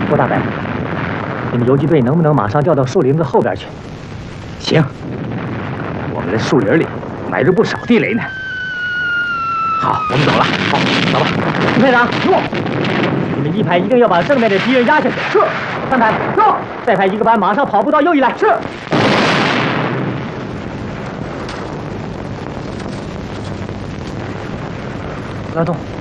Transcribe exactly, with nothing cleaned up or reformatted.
郭大白，你们游击队能不能马上调到树林子后边去？ 行，我们的树林里埋着不少地雷呢。好，我们走了。好，走吧。 副排长，诺。你们一排一定要把正面的敌人压下去。是。三排，是。再派一个班马上跑步到右翼来。是。拉动。